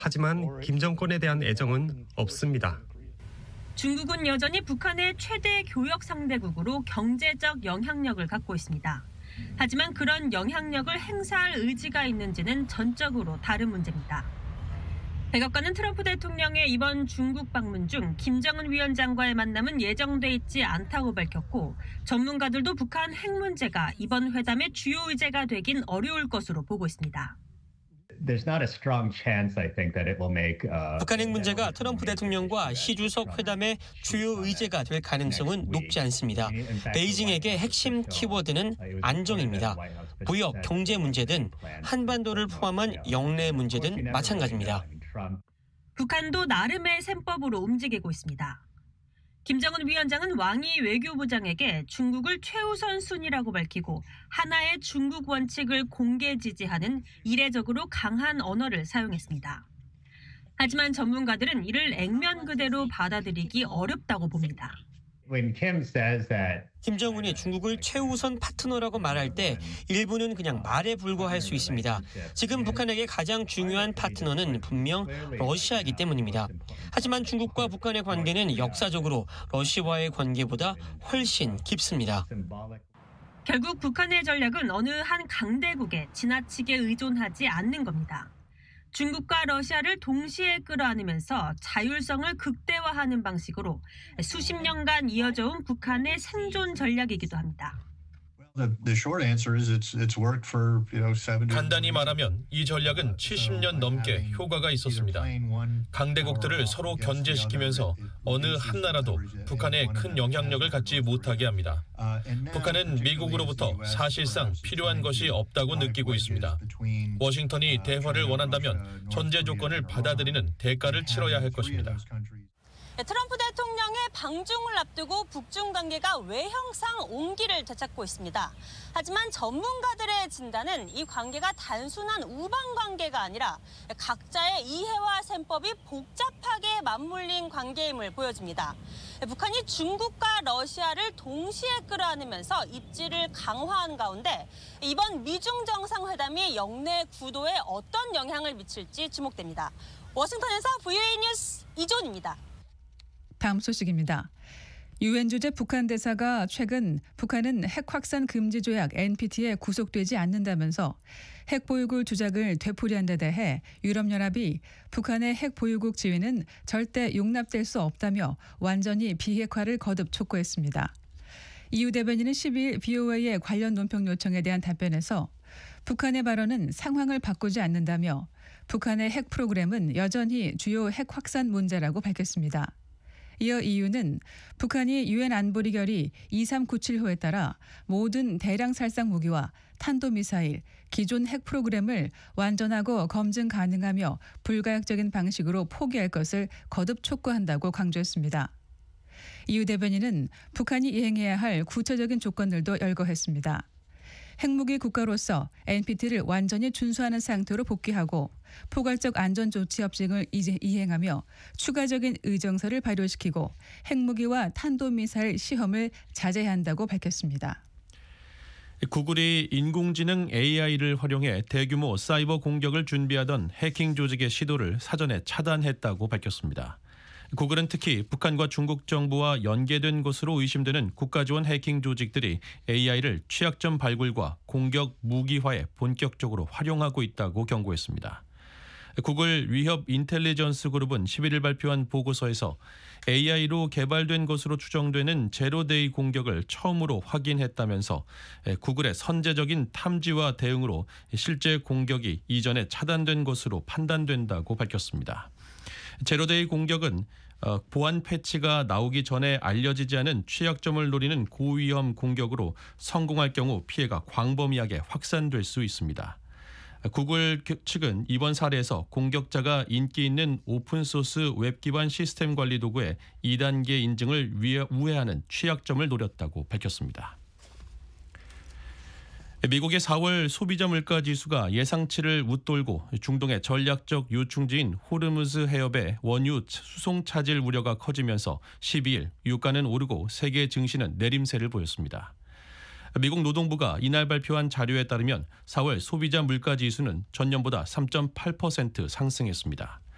하지만 김 정권에 대한 애정은 없습니다. 중국은 여전히 북한의 최대 교역 상대국으로 경제적 영향력을 갖고 있습니다. 하지만 그런 영향력을 행사할 의지가 있는지는 전적으로 다른 문제입니다. 백악관은 트럼프 대통령의 이번 중국 방문 중 김정은 위원장과의 만남은 예정돼 있지 않다고 밝혔고, 전문가들도 북한 핵 문제가 이번 회담의 주요 의제가 되긴 어려울 것으로 보고 있습니다. 북한 핵 문제가 트럼프 대통령과 시 주석 회담의 주요 의제가 될 가능성은 높지 않습니다. 베이징에게 핵심 키워드는 안정입니다. 무역, 경제 문제든 한반도를 포함한 영내 문제든 마찬가지입니다. 북한도 나름의 셈법으로 움직이고 있습니다. 김정은 위원장은 왕이 외교부장에게 중국을 최우선 순위라고 밝히고 하나의 중국 원칙을 공개 지지하는 이례적으로 강한 언어를 사용했습니다. 하지만 전문가들은 이를 액면 그대로 받아들이기 어렵다고 봅니다. 김정은이 중국을 최우선 파트너라고 말할 때 일부는 그냥 말에 불과할 수 있습니다. 지금 북한에게 가장 중요한 파트너는 분명 러시아이기 때문입니다. 하지만 중국과 북한의 관계는 역사적으로 러시아와의 관계보다 훨씬 깊습니다. 결국 북한의 전략은 어느 한 강대국에 지나치게 의존하지 않는 겁니다. 중국과 러시아를 동시에 끌어안으면서 자율성을 극대화하는 방식으로 수십 년간 이어져 온 북한의 생존 전략이기도 합니다. 간단히 말하면 이 전략은 70년 넘게 효과가 있었습니다. 강대국들을 서로 견제시키면서 어느 한 나라도 북한에 큰 영향력을 갖지 못하게 합니다. 북한은 미국으로부터 사실상 필요한 것이 없다고 느끼고 있습니다. 워싱턴이 대화를 원한다면 전제 조건을 받아들이는 대가를 치러야 할 것입니다. 트럼프 대통령의 방중을 앞두고 북중 관계가 외형상 온기를 되찾고 있습니다. 하지만 전문가들의 진단은 이 관계가 단순한 우방 관계가 아니라 각자의 이해와 셈법이 복잡하게 맞물린 관계임을 보여줍니다. 북한이 중국과 러시아를 동시에 끌어안으면서 입지를 강화한 가운데 이번 미중 정상회담이 영내 구도에 어떤 영향을 미칠지 주목됩니다. 워싱턴에서 VOA 뉴스 이존입니다. 다음 소식입니다. 유엔 주재 북한 대사가 최근 북한은 핵 확산 금지 조약 NPT에 구속되지 않는다면서 핵 보유국 주장을 되풀이한 데 대해 유럽연합이 북한의 핵 보유국 지위는 절대 용납될 수 없다며 완전히 비핵화를 거듭 촉구했습니다. EU 대변인은 12일 BOA의 관련 논평 요청에 대한 답변에서 북한의 발언은 상황을 바꾸지 않는다며 북한의 핵 프로그램은 여전히 주요 핵 확산 문제라고 밝혔습니다. 이어 EU는 북한이 유엔 안보리 결의 2397호에 따라 모든 대량 살상 무기와 탄도미사일, 기존 핵 프로그램을 완전하고 검증 가능하며 불가역적인 방식으로 포기할 것을 거듭 촉구한다고 강조했습니다. EU 대변인은 북한이 이행해야 할 구체적인 조건들도 열거했습니다. 핵무기 국가로서 NPT를 완전히 준수하는 상태로 복귀하고 포괄적 안전조치 협정을 이제 이행하며 추가적인 의정서를 발효시키고 핵무기와 탄도미사일 시험을 자제한다고 밝혔습니다. 구글이 인공지능 AI를 활용해 대규모 사이버 공격을 준비하던 해킹 조직의 시도를 사전에 차단했다고 밝혔습니다. 구글은 특히 북한과 중국 정부와 연계된 것으로 의심되는 국가지원 해킹 조직들이 AI를 취약점 발굴과 공격 무기화에 본격적으로 활용하고 있다고 경고했습니다. 구글 위협 인텔리전스 그룹은 11일 발표한 보고서에서 AI로 개발된 것으로 추정되는 제로데이 공격을 처음으로 확인했다면서 구글의 선제적인 탐지와 대응으로 실제 공격이 이전에 차단된 것으로 판단된다고 밝혔습니다. 제로데이 공격은 보안 패치가 나오기 전에 알려지지 않은 취약점을 노리는 고위험 공격으로 성공할 경우 피해가 광범위하게 확산될 수 있습니다. 구글 측은 이번 사례에서 공격자가 인기 있는 오픈소스 웹 기반 시스템 관리 도구의 2단계 인증을 우회하는 취약점을 노렸다고 밝혔습니다. 미국의 4월 소비자 물가 지수가 예상치를 웃돌고 중동의 전략적 요충지인 호르무즈 해협의 원유 수송 차질 우려가 커지면서 12일 유가는 오르고 세계 증시는 내림세를 보였습니다. 미국 노동부가 이날 발표한 자료에 따르면 4월 소비자 물가 지수는 전년보다 3.8% 상승했습니다.